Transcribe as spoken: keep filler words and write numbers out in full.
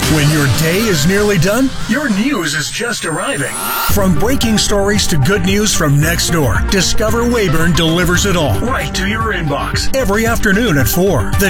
When your day is nearly done, your news is just arriving. From breaking stories to good news from next door, Discover Weyburn delivers it all right to your inbox every afternoon at four. The